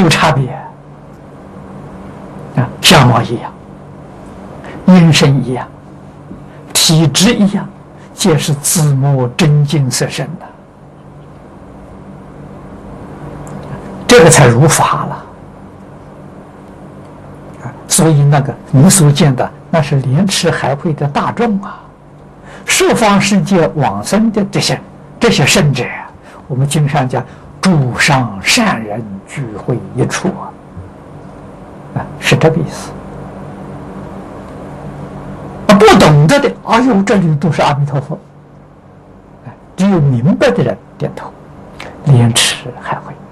有差别啊，相貌一样，音声一样，体质一样，皆是自母真境色身的，这个才如法了。所以那个你所见的，那是莲池海会的大众啊，十方世界往生的这些圣者，我们经上讲，诸上善人聚会一处啊，是这个意思。不懂得的，哎呦，这里都是阿弥陀佛，只有明白的人点头，莲池海会。